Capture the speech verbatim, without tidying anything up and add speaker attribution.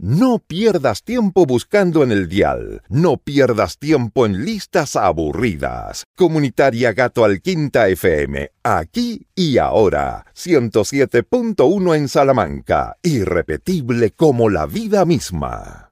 Speaker 1: No pierdas tiempo buscando en el dial. No pierdas tiempo en listas aburridas. Comunitaria Gato Alquinta F M, aquí y ahora. ciento siete punto uno en Salamanca. Irrepetible como la vida misma.